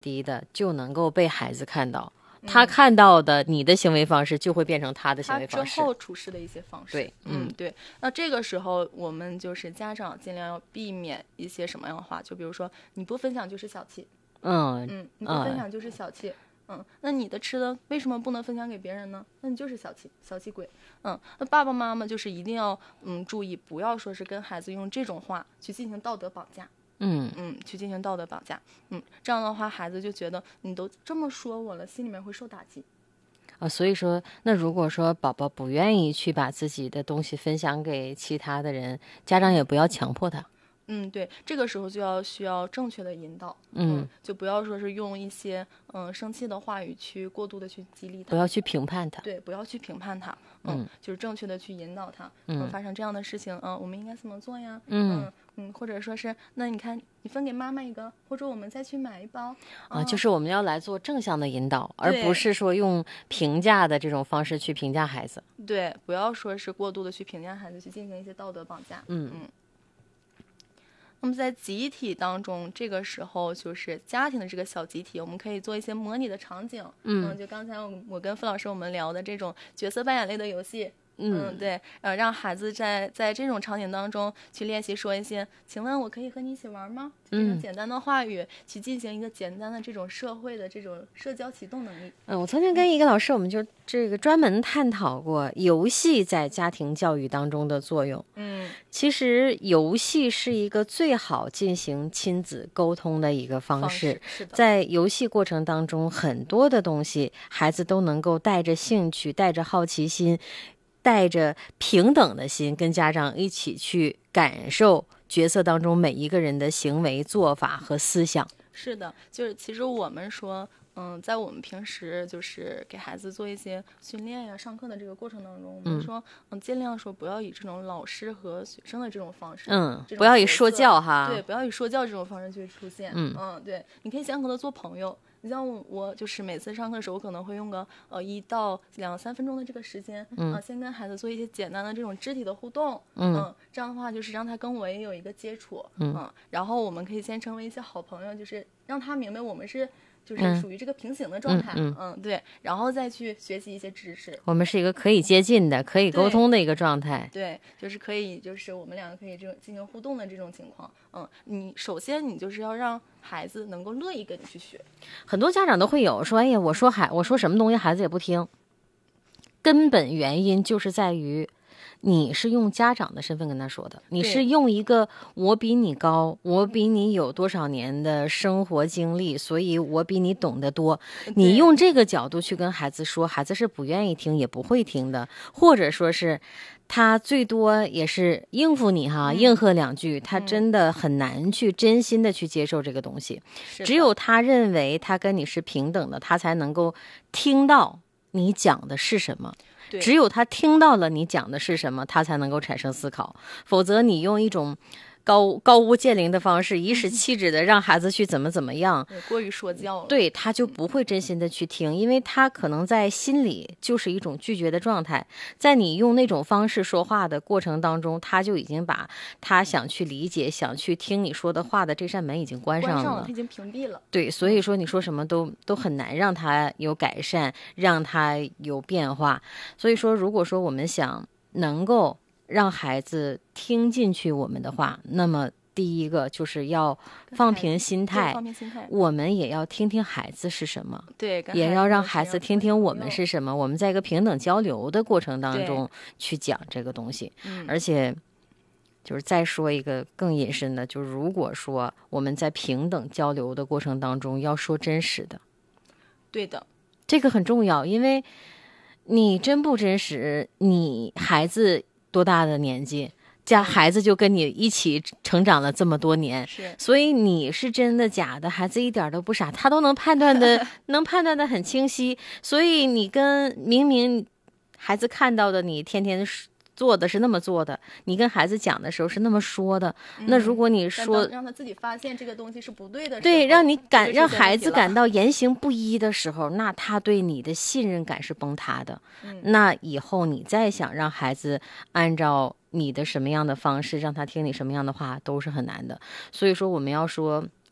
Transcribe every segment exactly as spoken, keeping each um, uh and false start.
低的就能够被孩子看到，他看到的你的行为方式就会变成他的行为方式， 他之后处事的一些方式。 对， 嗯，对。那这个时候我们就是家长尽量要避免一些什么样的话，就比如说你不分享就是小气， 嗯嗯，你不分享就是小气。嗯嗯，那你的吃的为什么不能分享给别人呢？那你就是小气，小气鬼。嗯，那爸爸妈妈就是一定要嗯注意，不要说是跟孩子用这种话去进行道德绑架。 嗯嗯，去进行道德绑架。嗯，这样的话，孩子就觉得你都这么说我了，心里面会受打击。 啊，所以说，那如果说宝宝不愿意去把自己的东西分享给其他的人，家长也不要强迫他。 嗯，对，这个时候就要需要正确的引导。 嗯， 嗯就不要说是用一些嗯生气的话语去过度的去激励他， 不要去评判他。 对，不要去评判他。嗯， 嗯就是正确的去引导他。 嗯发生这样的事情，嗯，我们应该怎么做呀？ 嗯嗯嗯，或者说是，那你看，你分给妈妈一个，或者我们再去买一包。 啊，就是我们要来做正向的引导，而对不是说用评价的这种方式去评价孩子。 对，不要说是过度的去评价孩子，去进行一些道德绑架。 嗯嗯。那么在集体当中，这个时候就是家庭的这个小集体，我们可以做一些模拟的场景。 嗯就刚才我我跟傅老师我们聊的这种角色扮演类的游戏。 嗯对，呃，让孩子在在这种场景当中去练习说一些，请问我可以和你一起玩吗？这种简单的话语，去进行一个简单的这种社会的这种社交启动能力。 嗯，我曾经跟一个老师，我们就这个专门探讨过游戏在家庭教育当中的作用。 嗯， 其实游戏是一个最好进行亲子沟通的一个方式。 方式是的， 在游戏过程当中，很多的东西孩子都能够带着兴趣，带着好奇心，带着平等的心，跟家长一起去感受角色当中每一个人的行为做法和思想。 是的，就是其实我们说，嗯，在我们平时就是给孩子做一些训练呀、上课的这个过程当中，我们说，嗯，尽量说不要以这种老师和学生的这种方式， 嗯， 这种不要以角色说教哈。 对，不要以说教这种方式去出现。 嗯嗯，对，你可以先和他做朋友。你像我，我就是每次上课的时候，我可能会用个呃一到两三分钟的这个时间， 嗯啊，先跟孩子做一些简单的这种肢体的互动， 嗯这样的话就是让他跟我也有一个接触， 嗯然后我们可以先成为一些好朋友，就是让他明白我们是就是嗯属于这个平行的状态， 嗯嗯对，然后再去学习一些知识。 我们是一个可以接近的、可以沟通的一个状态。 对，就是可以，就是我们两个可以这种进行互动的这种情况。嗯，你首先你就是要让孩子能够乐意跟你去学。 很多家长都会有说：“哎呀，我说孩我说什么东西孩子也不听。”根本原因就是在于，你是用家长的身份跟他说的，你是用一个我比你高，我比你有多少年的生活经历，所以我比你懂得多。你用这个角度去跟孩子说，孩子是不愿意听，也不会听的，或者说是。他最多也是应付你哈， 嗯、 应和两句，他真的很难去真心的去接受这个东西。 嗯、 只有他认为他跟你是平等的，他才能够听到你讲的是什么。只有他听到了你讲的是什么，他才能够产生思考。否则你用一种高高屋建瓴的方式，颐使气指的让孩子去怎么怎么样， 过于说教了， 对，他就不会真心的去听，因为他可能在心里就是一种拒绝的状态。在你用那种方式说话的过程当中，他就已经把他想去理解、想去听你说的话的这扇门已经关上了， 关上了，他已经屏蔽了。 对，所以说你说什么都都很难让他有改善，让他有变化。所以说，如果说我们想能够让孩子听进去我们的话，那么第一个就是要放平心态， 放平心态， 我们也要听听孩子是什么， 对， 也要让孩子听听我们是什么。我们在一个平等交流的过程当中去讲这个东西，而且就是再说一个更隐身的，就是如果说我们在平等交流的过程当中要说真实的， 对的， 这个很重要，因为你真不真实，你孩子多大的年纪，家孩子就跟你一起成长了这么多年，所以你是真的假的，孩子一点都不傻，他都能判断的能判断的很清晰。所以你跟明明孩子看到的你天天做的是那么做的，你跟孩子讲的时候是那么说的， 嗯、 那如果你说让他自己发现这个东西是不对的， 对，让你感让孩子感到言行不一的时候，那他对你的信任感是崩塌的。 嗯、 那以后你再想让孩子按照你的什么样的方式让他听你什么样的话，都是很难的。所以说我们要说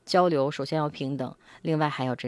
交流首先要平等，另外还要真。